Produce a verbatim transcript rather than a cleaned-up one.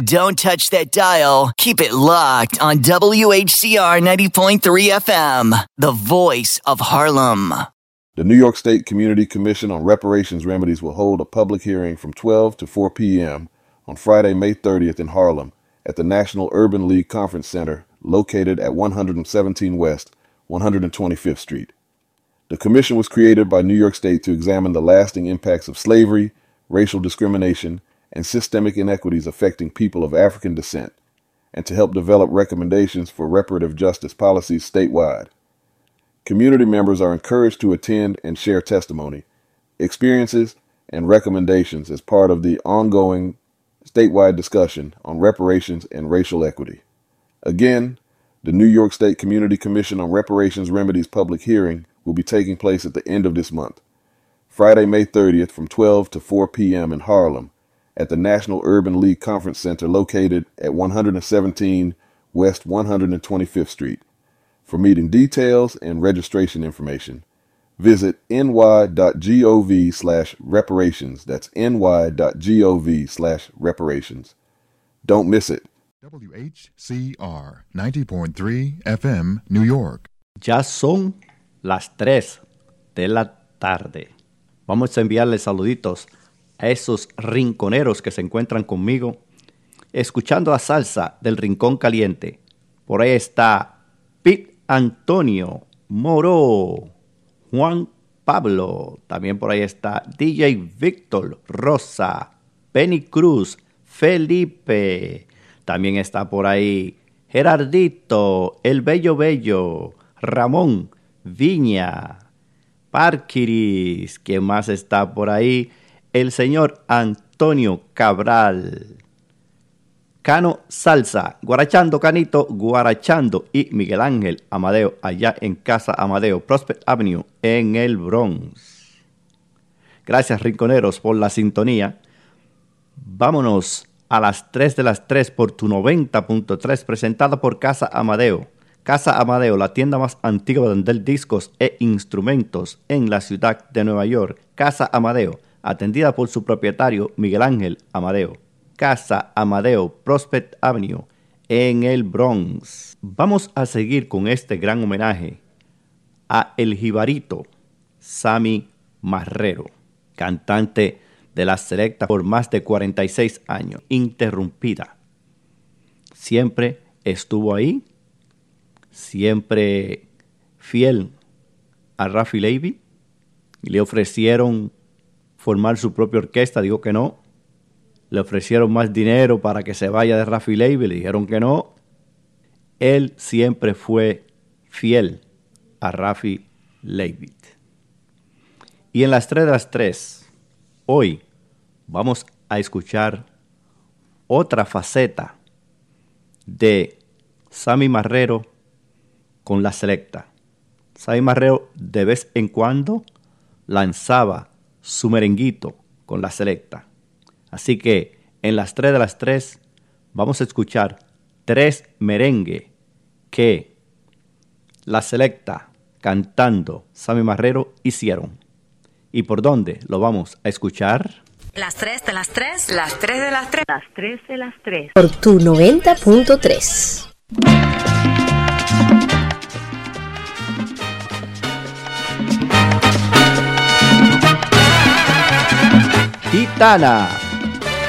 Don't touch that dial. Keep it locked on W H C R ninety point three F M, the voice of Harlem. The New York State Community Commission on Reparations Remedies will hold a public hearing from twelve to four p.m. on Friday, May thirtieth in Harlem at the National Urban League Conference Center located at one seventeen West, one hundred twenty-fifth Street. The commission was created by New York State to examine the lasting impacts of slavery, racial discrimination, and systemic inequities affecting people of African descent, and to help develop recommendations for reparative justice policies statewide. Community members are encouraged to attend and share testimony, experiences, and recommendations as part of the ongoing statewide discussion on reparations and racial equity. Again, the New York State Community Commission on Reparations Remedies public hearing will be taking place at the end of this month, Friday, May thirtieth from twelve to four p.m. in Harlem at the National Urban League Conference Center located at one seventeen West one hundred twenty-fifth Street. For meeting details and registration information, visit ny.gov slash reparations. That's ny.gov slash reparations. Don't miss it. W H C R ninety point three F M, New York. Ya son las tres de la tarde. Vamos a enviarle saluditos a esos rinconeros que se encuentran conmigo, escuchando la salsa del Rincón Caliente. Por ahí está Pete Antonio Moro, Juan Pablo. También por ahí está D J Víctor Rosa, Penny Cruz, Felipe. También está por ahí Gerardito, El Bello Bello, Ramón Viña, Parquiris. ¿Quién más está por ahí? El señor Antonio Cabral, Cano Salsa, Guarachando Canito, Guarachando y Miguel Ángel Amadeo, allá en Casa Amadeo, Prospect Avenue, en el Bronx. Gracias, rinconeros, por la sintonía. Vámonos a las tres de las tres por tu noventa punto tres, presentada por Casa Amadeo. Casa Amadeo, la tienda más antigua de vender discos e instrumentos en la ciudad de Nueva York. Casa Amadeo, atendida por su propietario Miguel Ángel Amadeo. Casa Amadeo, Prospect Avenue, en el Bronx. Vamos a seguir con este gran homenaje a el jibarito Sammy Marrero, cantante de la selecta por más de cuarenta y seis años, interrumpida. Siempre estuvo ahí, siempre fiel a Rafi Levy. Le ofrecieron formar su propia orquesta, dijo que no. Le ofrecieron más dinero para que se vaya de Rafi Levy, le dijeron que no. Él siempre fue fiel a Rafi Levy. Y en las tres de las tres, hoy vamos a escuchar otra faceta de Sammy Marrero con la selecta. Sammy Marrero de vez en cuando lanzaba su merenguito con la selecta. Así que en las tres de las tres vamos a escuchar tres merengue que la selecta cantando Sammy Marrero hicieron. ¿Y por dónde lo vamos a escuchar? Las tres de las tres. Las tres de las tres. Las tres de las tres. Por tu noventa punto tres. Titana.